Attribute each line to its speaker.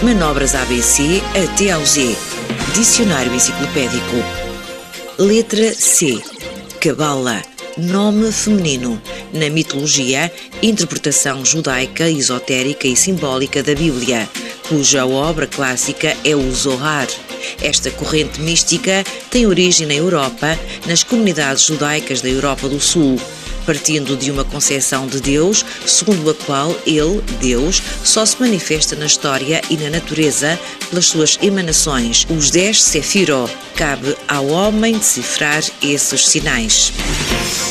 Speaker 1: Manobras ABC até ao Z. Dicionário enciclopédico. Letra C. Cabala. Nome feminino. Na mitologia, interpretação judaica, esotérica e simbólica da Bíblia, cuja obra clássica é o Zohar. Esta corrente mística tem origem na Europa, nas comunidades judaicas da Europa do Sul, partindo de uma concepção de Deus, segundo a qual ele, Deus, só se manifesta na história e na natureza pelas suas emanações, os 10 Sefirot. Cabe ao homem decifrar esses sinais.